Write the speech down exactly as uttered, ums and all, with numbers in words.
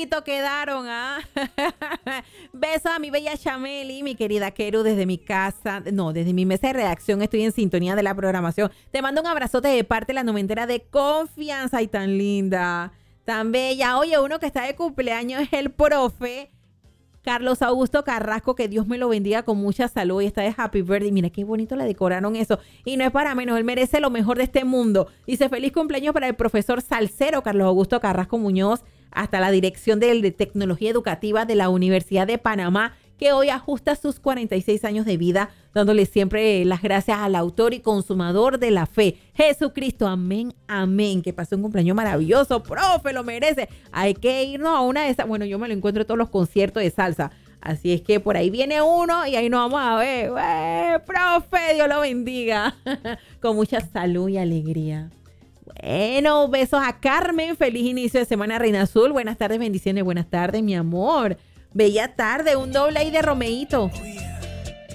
igualito quedaron, ¿ah? Besos a mi bella Chameli, mi querida Keru, desde mi casa, no, desde mi mesa de redacción estoy en sintonía de la programación. Te mando un abrazote de parte de la noventera de Confianza, y tan linda, tan bella. Oye, uno que está de cumpleaños es el profe Carlos Augusto Carrasco, que Dios me lo bendiga con mucha salud, y está de Happy Birthday. Mira qué bonito le decoraron eso. Y no es para menos, él merece lo mejor de este mundo. Dice, feliz cumpleaños para el profesor salsero Carlos Augusto Carrasco Muñoz, hasta la Dirección de, de Tecnología Educativa de la Universidad de Panamá, que hoy ajusta sus cuarenta y seis años de vida, dándole siempre las gracias al autor y consumador de la fe, Jesucristo. Amén, amén. Que pasó un cumpleaños maravilloso, profe, lo merece. Hay que irnos a una de esas. Bueno, yo me lo encuentro en todos los conciertos de salsa. Así es que por ahí viene uno y ahí nos vamos a ver. ¡Eh, profe! Dios lo bendiga. Con mucha salud y alegría. Bueno, besos a Carmen. Feliz inicio de semana, Reina Azul. Buenas tardes, bendiciones. Buenas tardes, mi amor. Bella tarde, un doble ahí de Romeito.